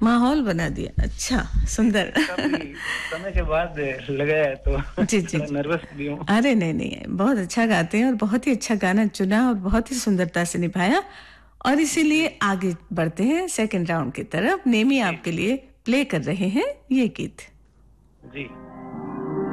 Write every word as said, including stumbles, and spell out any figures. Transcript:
माहौल बना दिया। अच्छा, सुंदर। काफी समय के बाद लगाया तो जी जी थोड़ा जी। नर्वस भी हूँ। अरे नहीं नहीं, बहुत अच्छा गाते हैं और बहुत ही अच्छा गाना चुना और बहुत ही सुंदरता से निभाया। और जी इसीलिए आगे बढ़ते हैं सेकंड राउंड की तरफ। नेमी जी आपके लिए प्ले कर रहे हैं ये गीत। जी।